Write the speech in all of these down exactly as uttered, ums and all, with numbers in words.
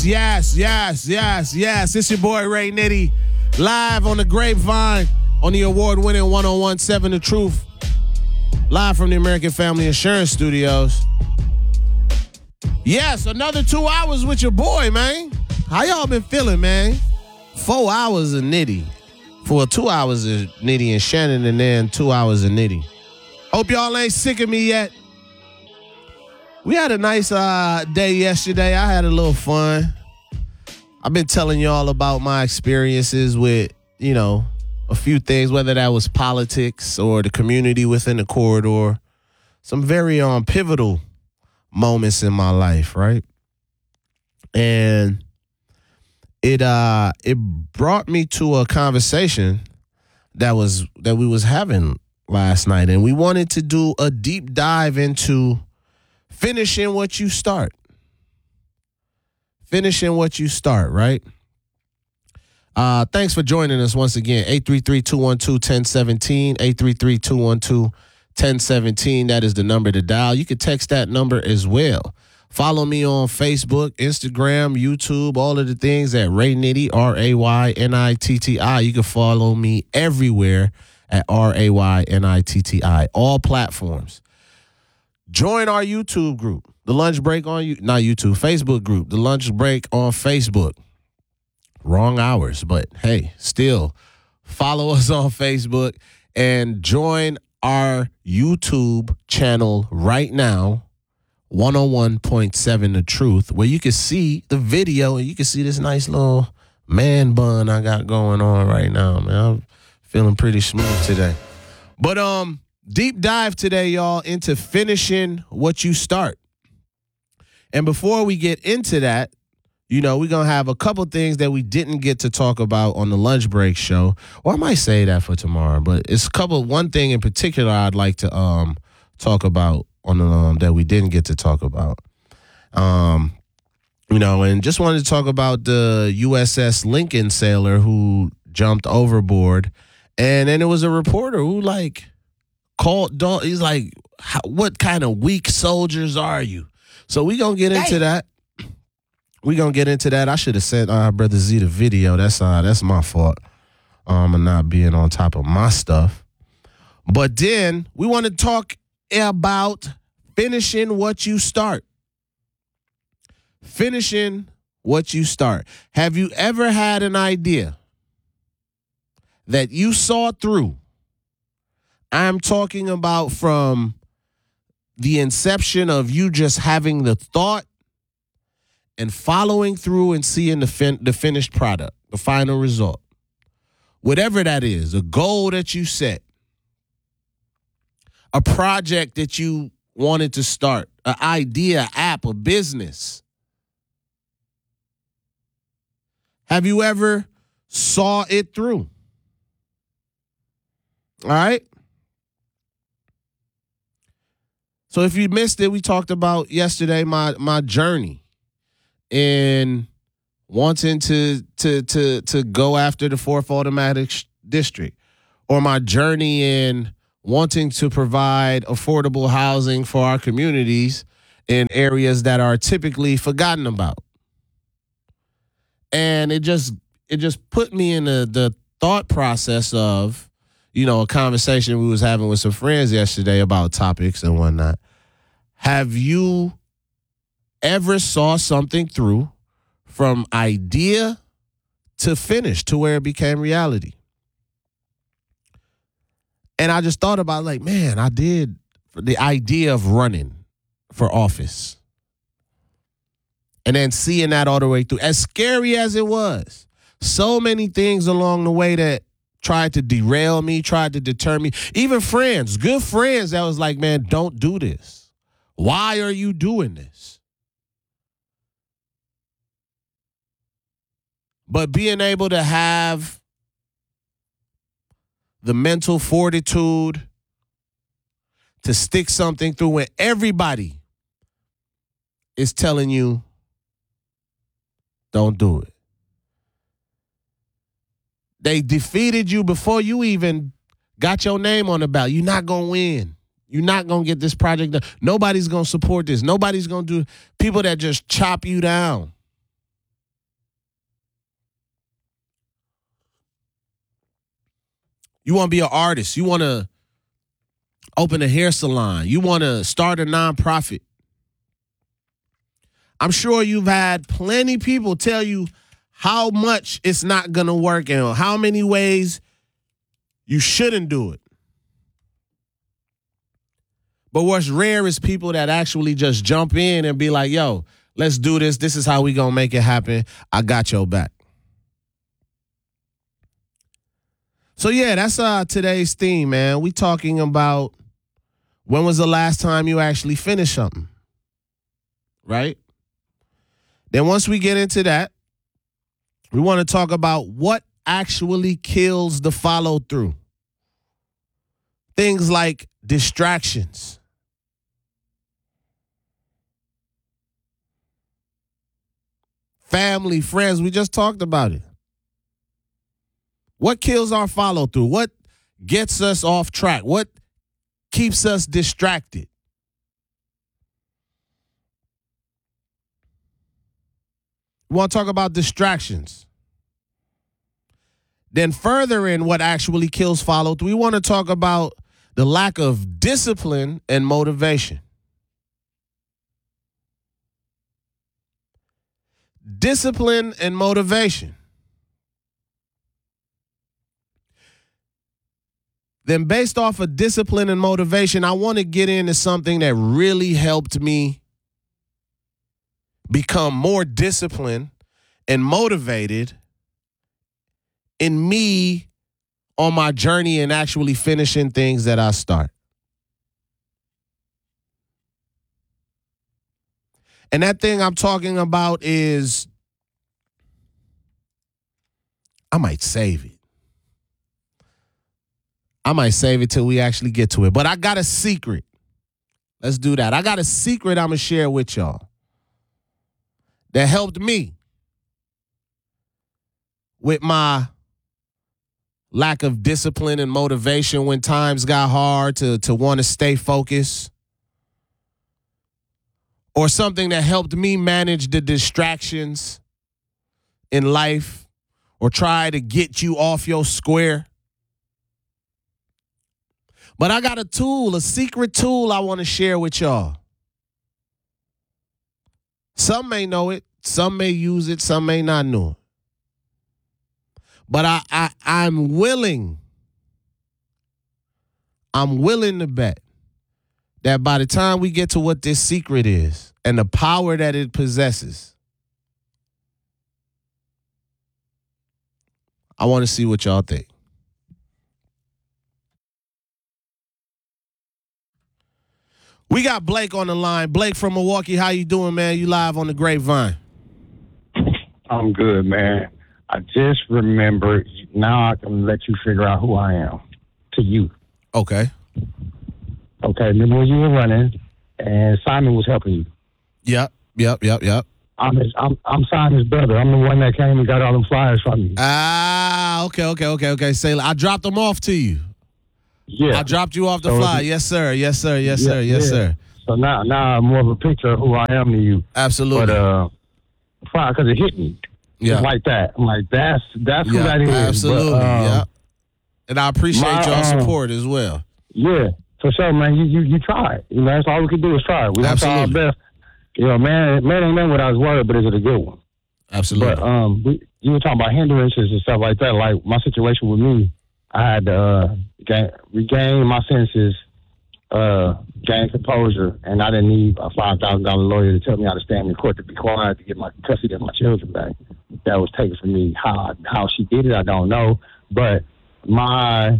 Yes, yes, yes, yes, yes. It's your boy Ray Nitty, live on the Grapevine on the award-winning one oh one point seven The Truth, live from the American Family Insurance Studios. Yes, another two hours with your boy, man. How y'all been feeling, man? Four hours of Nitty. For two hours of Nitty and Shannon, and then two hours of Nitty. Hope y'all ain't sick of me yet. We had a nice uh, day yesterday. I had a little fun. I've been telling y'all about my experiences with, you know, a few things, whether that was politics or the community within the corridor. Some very um, pivotal moments in my life, right? And it uh it brought me to a conversation that was that we was having last night, and we wanted to do a deep dive into finishing what you start. Finishing what you start, right? Uh, thanks for joining us once again. eight three three, two one two, one oh one seven. eight three three, two one two, one oh one seven. That is the number to dial. You can text that number as well. Follow me on Facebook, Instagram, YouTube, all of the things at Ray Nitty, R A Y N I T T I. You can follow me everywhere at R A Y N I T T I. All platforms. Join our YouTube group, The Lunch Break on, you, not YouTube, Facebook group, The Lunch Break on Facebook. Wrong hours, but hey, still follow us on Facebook and join our YouTube channel right now, one oh one point seven The Truth, where you can see the video and you can see this nice little man bun I got going on right now, man. I'm feeling pretty smooth today. But um, deep dive today, y'all, into finishing what you start. And before we get into that, you know, we're going to have a couple things that we didn't get to talk about on the lunch break show. Or I might say that for tomorrow, but it's a couple, one thing in particular I'd like to um talk about on the, um, that we didn't get to talk about. Um, you know, and just wanted to talk about the U S S Lincoln sailor who jumped overboard. And then it was a reporter who, like, called, he's like, what kind of weak soldiers are you? So we going to get into that. We gonna get into that. I should have sent uh, Brother Z the video. That's uh, that's my fault. Um, and not being on top of my stuff. But then we want to talk about finishing what you start. Finishing what you start. Have you ever had an idea that you saw through? I'm talking about from the inception of you just having the thought and following through and seeing the fin- the finished product, the final result. Whatever that is, a goal that you set, a project that you wanted to start, an idea, app, a business. Have you ever saw it through? All right? So if you missed it, we talked about yesterday my my journey in wanting to to to to go after the fourth automatic sh- district, or my journey in wanting to provide affordable housing for our communities in areas that are typically forgotten about. And it just it just put me in the, the thought process of, you know, a conversation we was having with some friends yesterday about topics and whatnot. Have you ever saw something through from idea to finish to where it became reality? And I just thought about, like, man, I did the idea of running for office. And then seeing that all the way through, as scary as it was, so many things along the way that tried to derail me, tried to deter me. Even friends, good friends that was like, man, don't do this. Why are you doing this? But being able to have the mental fortitude to stick something through when everybody is telling you, don't do it. They defeated you before you even got your name on the ballot. You're not going to win. You're not going to get this project done. Nobody's going to support this. Nobody's going to do, people that just chop you down. You want to be an artist. You want to open a hair salon. You want to start a nonprofit. I'm sure you've had plenty of people tell you how much it's not going to work and how many ways you shouldn't do it. But what's rare is people that actually just jump in and be like, yo, let's do this. This is how we going to make it happen. I got your back. So, yeah, that's uh, today's theme, man. We talking about when was the last time you actually finished something, right? Then once we get into that, we want to talk about what actually kills the follow through. Things like distractions. Family, friends, we just talked about it. What kills our follow through? What gets us off track? What keeps us distracted? We want to talk about distractions. Then further in what actually kills follow through, we want to talk about the lack of discipline and motivation. Discipline and motivation. Then based off of discipline and motivation, I want to get into something that really helped me become more disciplined and motivated in me on my journey and actually finishing things that I start. And that thing I'm talking about is, I might save it. I might save it till we actually get to it. But I got a secret. Let's do that. I got a secret I'm going to share with y'all that helped me with my lack of discipline and motivation when times got hard to, to want to stay focused. Or something that helped me manage the distractions in life or try to get you off your square. But I got a tool, a secret tool I want to share with y'all. Some may know it, some may use it, some may not know it. But I, I, I'm willing, I'm willing to bet that by the time we get to what this secret is and the power that it possesses, I want to see what y'all think. We got Blake on the line. Blake from Milwaukee, how you doing, man? You live on the Grapevine. I'm good, man. I just remembered. Now I can let you figure out who I am to you. Okay. Okay, remember when you were running and Simon was helping you? Yep, yep, yep, yep. I'm his, I'm I'm Simon's brother. I'm the one that came and got all them flyers from you. Ah, okay, okay, okay, okay. Say, I dropped them off to you. Yeah. I dropped you off the so flyer. Yes, sir. Yes, sir. Yes, yeah, sir. Yes, yeah. sir. So now, now I'm more of a picture of who I am to you. Absolutely. But uh, because it hit me. Yeah. It's like that. I'm like, that's that's who yeah, that is. Absolutely. But, um, yeah. And I appreciate my, y'all um, support as well. Yeah, for sure, man. You you you try it. You know, that's all we can do is try it. We don't try our Absolutely. best. You know, man, man ain't know what I was worried, but is it a good one? Absolutely. But um, we, you were talking about hindrances and stuff like that. Like my situation with me, I had to uh, gain, regain my senses, uh, gain composure, and I didn't need a five thousand dollar lawyer to tell me how to stand in court to be quiet to get my custody of my children back. That was taken from me. How how she did it, I don't know. But my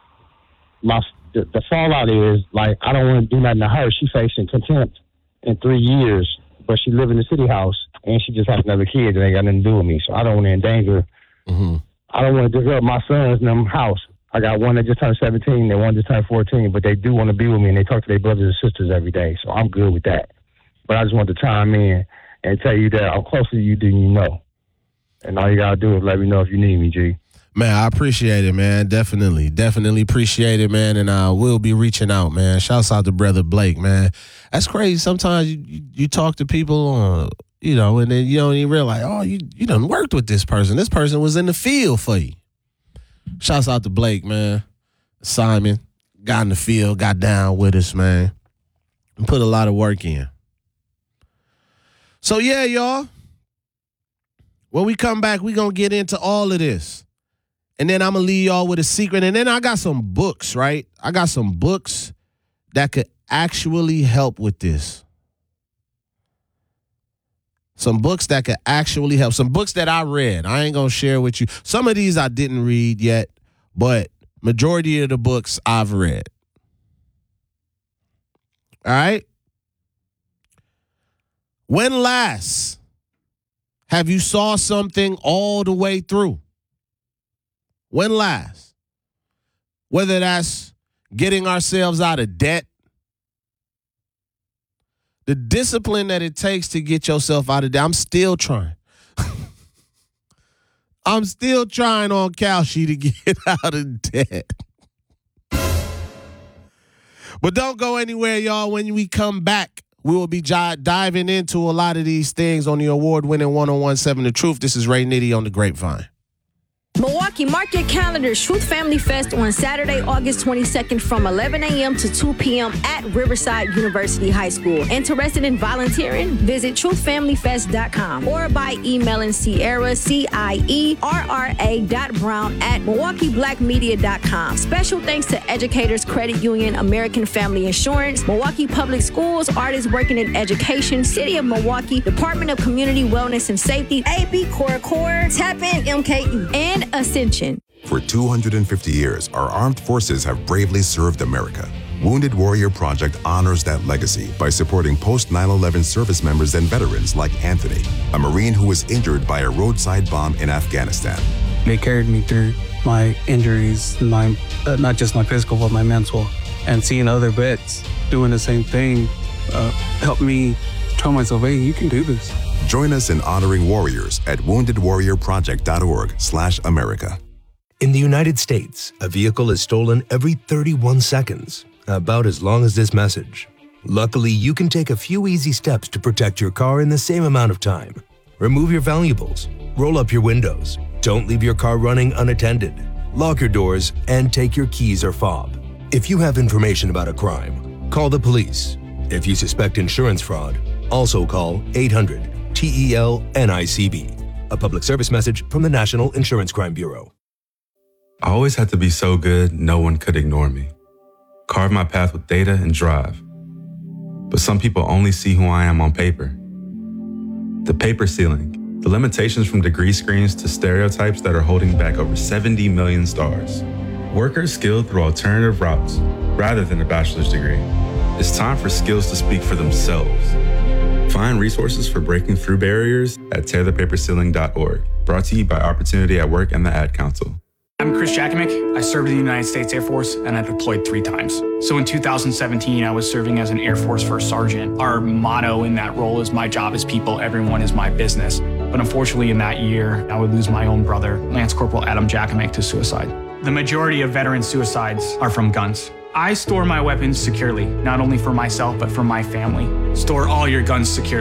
my the, the fallout is like I don't want to do nothing to her. She's facing contempt in three years, but she live in the city house and she just has another kid that ain't got nothing to do with me. So I don't want to endanger. Mm-hmm. I don't want to disrupt my sons in them house. I got one that just turned seventeen, and one just turned fourteen, but they do want to be with me, and they talk to their brothers and sisters every day, so I'm good with that. But I just want to chime in and tell you that I'm closer to you than you know. And all you got to do is let me know if you need me, G. Man, I appreciate it, man. Definitely. Definitely appreciate it, man. And I will be reaching out, man. Shouts out to Brother Blake, man. That's crazy. Sometimes you, you, you talk to people, uh, you know, and then you don't even realize, oh, you, you done worked with this person. This person was in the field for you. Shouts out to Blake, man. Simon got in the field, got down with us, man, and put a lot of work in. So, yeah, y'all, when we come back, we're going to get into all of this. And then I'm going to leave y'all with a secret. And then I got some books, right? I got some books that could actually help with this. Some books that could actually help. Some books that I read. I ain't going to share with you. Some of these I didn't read yet, but majority of the books I've read. All right? When last have you saw something all the way through? When last? Whether that's getting ourselves out of debt, the discipline that it takes to get yourself out of debt. I'm still trying. I'm still trying on Kalshi to get out of debt. But don't go anywhere, y'all. When we come back, we will be j- diving into a lot of these things on the award-winning one oh one point seven The Truth. This is Ray Nitty on The Grapevine. Milwaukee, mark your calendars. Truth Family Fest on Saturday, August twenty-second from eleven a.m. to two p.m. at Riverside University High School. Interested in volunteering? Visit truth family fest dot com or by emailing Sierra, C I E R R A dot Brown at milwaukee black media dot com. Special thanks to Educators Credit Union, American Family Insurance, Milwaukee Public Schools, Artists Working in Education, City of Milwaukee, Department of Community Wellness and Safety, A B Core Core, Tap In M K E, and Ascension. For two hundred fifty years, our armed forces have bravely served America. Wounded Warrior Project honors that legacy by supporting post nine eleven service members and veterans like Anthony, a Marine who was injured by a roadside bomb in Afghanistan. They carried me through my injuries, my uh, not just my physical, but my mental. And seeing other vets doing the same thing uh, helped me tell myself, hey, you can do this. Join us in honoring warriors at wounded warrior project dot org slash America. In the United States, a vehicle is stolen every thirty-one seconds, about as long as this message. Luckily, you can take a few easy steps to protect your car in the same amount of time. Remove your valuables, roll up your windows, don't leave your car running unattended, lock your doors, and take your keys or fob. If you have information about a crime, call the police. If you suspect insurance fraud, also call eight hundred T E L N I C B. A public service message from the National Insurance Crime Bureau. I always had to be so good, no one could ignore me. Carve my path with data and drive. But some people only see who I am on paper. The paper ceiling, the limitations from degree screens to stereotypes that are holding back over seventy million stars. Workers skilled through alternative routes rather than a bachelor's degree. It's time for skills to speak for themselves. Find resources for breaking through barriers at tear the paper ceiling dot org. Brought to you by Opportunity at Work and the Ad Council. I'm Chris Jakomick. I served in the United States Air Force and I deployed three times. So in two thousand seventeen, I was serving as an Air Force First Sergeant. Our motto in that role is my job is people, everyone is my business. But unfortunately in that year, I would lose my own brother, Lance Corporal Adam Jakomick, to suicide. The majority of veteran suicides are from guns. I store my weapons securely, not only for myself, but for my family. Store all your guns securely.